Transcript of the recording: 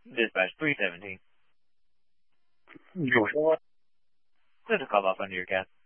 Dispatch 317. Go ahead. There's a call off under your cat.